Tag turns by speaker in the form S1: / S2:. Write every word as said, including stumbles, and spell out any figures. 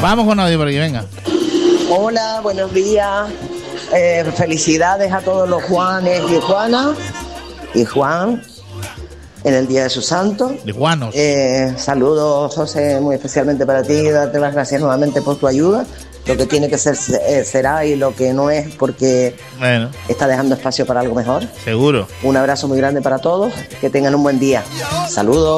S1: Vamos con audio por aquí, venga.
S2: Hola, buenos días. Eh, felicidades a todos los Juanes y Juanas y Juan en el Día de su Santo.
S1: De Juanos.
S2: Eh, saludos, José, muy especialmente para ti. Darte las gracias nuevamente por tu ayuda. Lo que tiene que ser eh, será y lo que no es porque
S1: bueno,
S2: está dejando espacio para algo mejor.
S1: Seguro.
S2: Un abrazo muy grande para todos. Que tengan un buen día. Saludos.